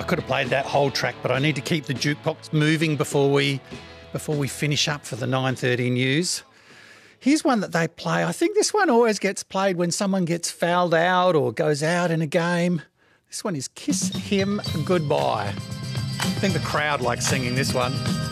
could have played that whole track, but I need to keep the jukebox moving before we finish up for the 9:30 news. Here's one that they play. I think this one always gets played when someone gets fouled out or goes out in a game. This one is Kiss Him Goodbye. I think the crowd likes singing this one.